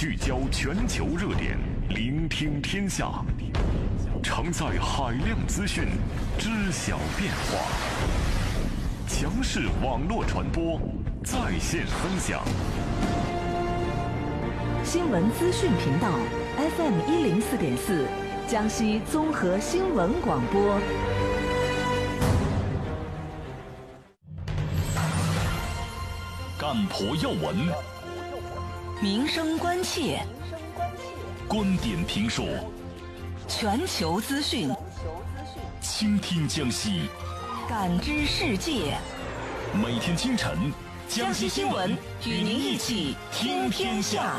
聚焦全球热点，聆听天下，承载海量资讯，知晓变化。强势网络传播，在线分享。 新闻资讯频道 FM 104.4，江西综合新闻广播。 干婆要闻， 民生关切， 观点评说， 全球资讯， 倾听江西， 感知世界。 每天清晨， 江西新闻与您一起听天下。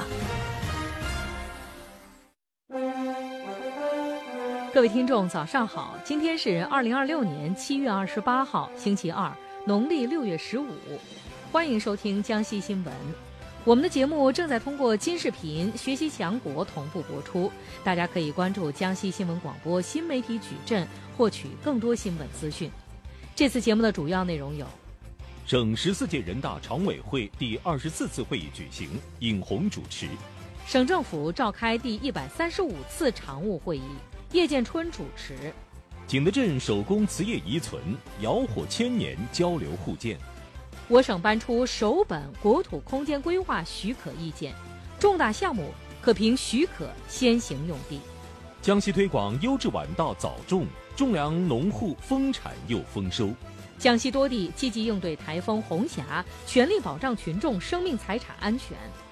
各位听众，早上好！今天是2026年7月28号，星期二，农历6月15。欢迎收听江西新闻。我们的节目正在通过金视频、学习强国同步播出，大家可以关注江西新闻广播新媒体矩阵，获取更多新闻资讯。这次节目的主要内容有： 省14届人大常委会第24次会议举行，尹红主持； 省政府召开第135次常务会议，叶建春主持； 景德镇手工瓷业遗存，窑火千年，交流互鉴； 我省颁出首本国土空间规划许可意见，重大项目可凭许可先行用地； 江西推广优质晚稻早种，种粮农户丰产又丰收； 江西多地积极应对台风红霞，全力保障群众生命财产安全。